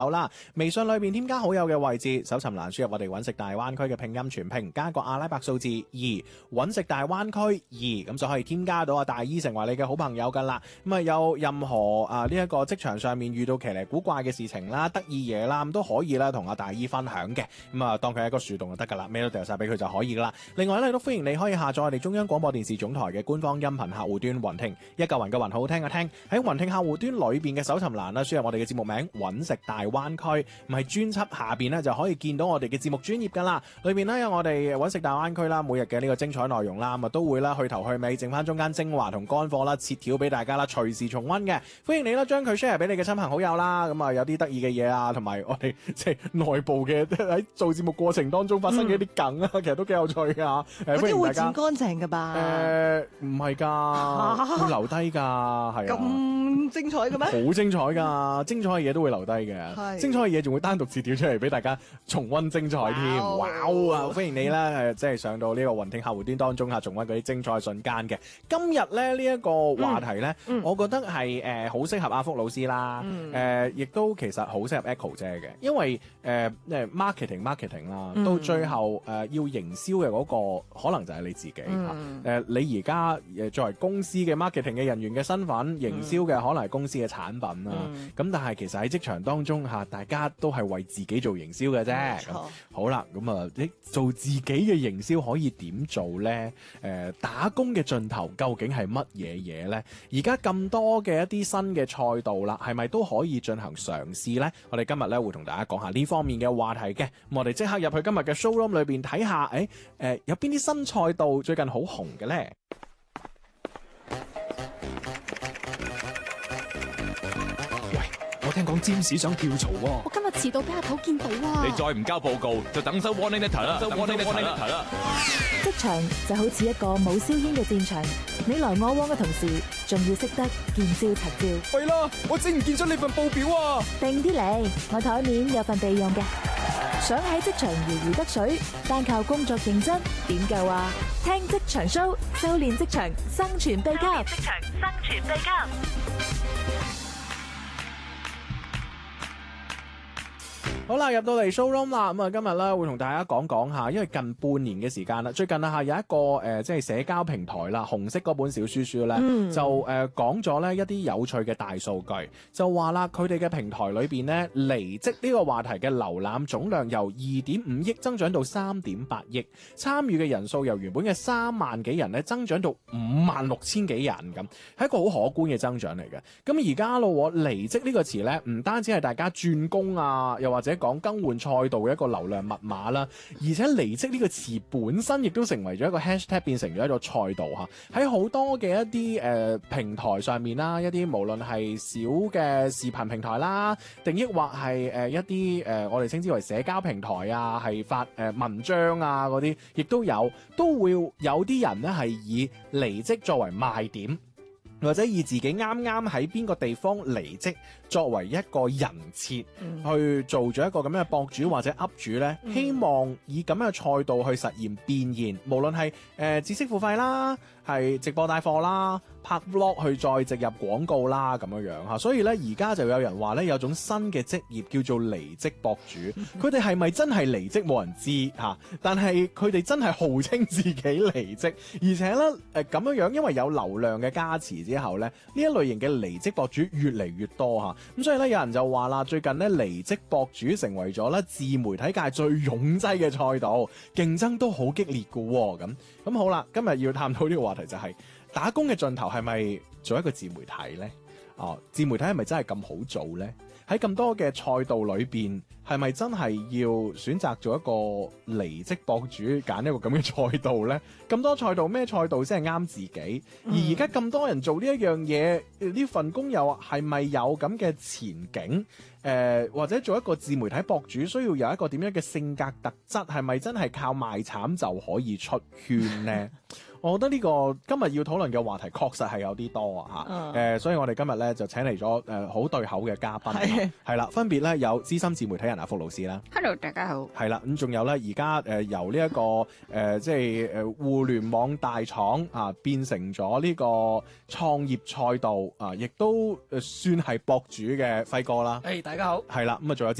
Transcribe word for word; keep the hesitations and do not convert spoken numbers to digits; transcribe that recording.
好啦，微信裏邊添加好友嘅位置，搜尋欄輸入我哋揾食大灣區嘅拼音全拼，加個阿拉伯數字二，揾食大灣區二，咁就可以添加到阿大姨成為你嘅好朋友噶啦。咁啊有任何啊呢一個職場上面遇到奇離古怪嘅事情啦、得意嘢啦，咁都可以啦同阿大姨分享嘅。咁啊當佢係一個樹洞就得噶啦，咩都掉晒俾佢就可以噶啦。另外咧都歡迎你可以下載我哋中央廣播電視總台嘅官方音頻客戶端雲聽，一嚿雲嘅雲好聽嘅聽，喺雲聽客戶端裏邊嘅搜尋欄啦，輸入我哋嘅節目名揾食大灣區，唔係專輯下邊咧就可以見到我哋嘅節目專頁噶啦，裏邊咧有我哋揾食大灣區啦，每日嘅呢個精彩內容啦，咁啊都會啦去頭去尾，剩翻中間精華同乾貨啦，切條俾大家啦，隨時重溫嘅。歡迎你啦，將佢 share 俾你嘅親朋好友啦，咁啊有啲得意嘅嘢啊，同埋我哋即係內部嘅喺做節目過程當中發生嘅一啲梗啊，嗯、其實都幾有趣噶。誒， 嗰啲會剪乾淨噶吧？ 誒，唔係噶，會留低噶，係啊。咁精彩嘅咩？ 好精彩噶，精彩嘅嘢都會留低嘅，精彩嘅嘢仲會單獨截條出嚟俾大家重溫精彩添。哇啊！歡迎你啦，誒，即係上到呢個雲聽客戶端當中嚇，重溫嗰啲精彩瞬間嘅。今日咧呢一個話題咧，嗯、我覺得係誒好適合阿福老師啦，誒、嗯，亦、呃、都其實好適合 Echo 姐嘅，因為誒誒、呃、marketing marketing 啦，嗯、到最後誒、呃、要營銷嘅嗰個可能就係你自己嚇。誒、嗯呃，你而家誒作為公司嘅 marketing 嘅人員嘅身份，營銷嘅可能係公司嘅產品啦。咁、嗯、但係其實喺職場當中嚇，大家都係為自己做營銷嘅啫。咁好啦，咁啊，你做自己嘅營銷可以點做咧？誒、呃，打工嘅盡頭究竟係乜嘢嘢咧？而家咁多嘅一啲新嘅賽道啦，係咪都可以進行嘗試咧？我哋今日咧會同大家講下呢方面嘅話題嘅。咁我哋即刻入去今日嘅 showroom 裏邊睇下，誒、欸，誒、呃，有邊啲新賽道最近好紅嘅咧？ 我聽講占士想跳槽喎， 我今日遲到俾阿頭見到啊！ 你再唔交報告，就等收 warning letter 啦，收 warning letter 啦。 職場就好似一個冇硝煙嘅戰場，你來我往嘅同時，仲要識得見招拆招。 喂啦，我整唔見咗你份報表啊！ 定啲嚟，我台面有份備用嘅。想喺職場如魚得水，單靠工作認真點夠啊？聽職場 show， 修煉職場生存秘笈。職場生存秘笈。 好啦，入到嚟 showroom 啦，咁啊今日咧會同大家講講下，因為近半年嘅時間啦，最近啊有一個誒、呃、即係社交平台啦，紅色嗰本小書書咧，嗯、就誒、呃、講咗咧一啲有趣嘅大數據，就話啦佢哋嘅平台裏邊咧離職呢個話題嘅瀏覽總量由二點五億增長到三點八億，參與嘅人數由原本嘅三萬幾人咧增長到五萬六千幾人咁，係一個好可觀嘅增長嚟嘅。咁而家咯離職呢個詞咧，唔單止係大家轉工啊，又或者講更換賽道嘅一個流量密碼啦，而且離職呢個詞本身亦都成為咗一個 hashtag， 變成咗一個賽道嚇。喺好多嘅一啲誒、呃、平台上面啦，一啲無論係小嘅視頻平台啦，定抑或係誒一啲誒、呃、我哋稱之為社交平台啊，係發誒、呃、文章啊嗰啲，亦都有都會有啲人咧係以離職作為賣點，或者以自己啱啱喺邊個地方離職作為一個人設、嗯、去做咗一個咁樣嘅博主或者 up 主咧，嗯、希望以咁樣嘅賽道去實現變現，無論係誒知識付費啦，係直播帶貨啦，拍 vlog 去再植入廣告啦咁樣樣嚇。所以咧而家就有人話咧有種新嘅職業叫做離職博主，佢哋係咪真係離職冇人知嚇？但係佢哋真係號稱自己離職，而且咧誒咁樣樣，因為有流量嘅加持之後咧，呢一類型嘅離職博主越嚟越多嚇。咁所以咧，有人就話啦，最近咧離職博主成為咗咧自媒體界最擁擠嘅賽道，競爭都好激烈㗎喎。咁咁好啦，今日要探討呢個話題就係、是、打工嘅盡頭係咪做一個自媒體呢？哦，自媒體係咪真係咁好做呢？喺咁多嘅賽道裏邊，係咪真係要選擇做一個離職博主，揀一個咁嘅賽道呢？咁多賽道，咩賽道先係啱自己？而而家咁多人做呢一樣嘢，呢份工又係咪有咁嘅前景？誒、呃，或者做一個自媒體博主，需要有一個點樣嘅性格特質？係咪真係靠賣慘就可以出圈呢？ 我覺得呢個今日要討論嘅話題確實係有啲多啊嚇，誒、 嗯呃，所以我哋今日咧就請嚟咗誒好對口嘅嘉賓， 係係啦，分別咧有資深自媒體人阿福老師啦 Hello， 大家好。 係啦，咁仲有咧而家誒由呢、這、一個誒、呃、即係誒、呃、互聯網大廠啊變成咗呢個創業賽道啊，亦都誒算係博主嘅輝哥啦， 誒、大家好。 係啦，咁啊仲有